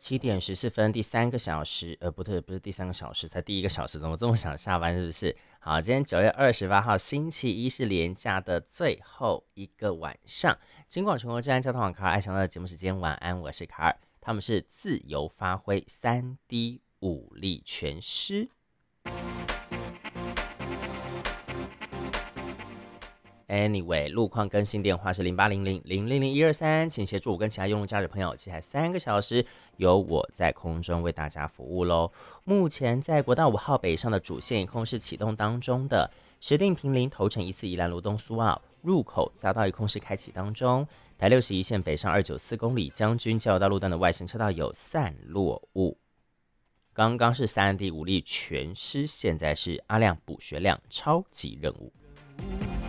7点14分，第三个小时，不对，不是第三个小时，才第一个小时，怎么这么想下班？是不是？好，今天9月28号，星期一是连假的最后一个晚上。金广全国治安交通网卡尔爱强的节目时间，晚安，我是卡尔，他们是自由发挥3D 武力全施。Anyway， 路况更新电话是0800000123，请协助我跟其他用户驾驶朋友，接下来3个小时由我在空中为大家服务喽。目前在国道5号北上的主线一空是启动当中的，石碇坪林头城1次宜兰罗东苏澳入口匝道一空是开启当中，台61线北上294公里将军交流道路段的外线车道有散落物。刚刚是3D 武力全施，现在是阿亮补学亮超级任务。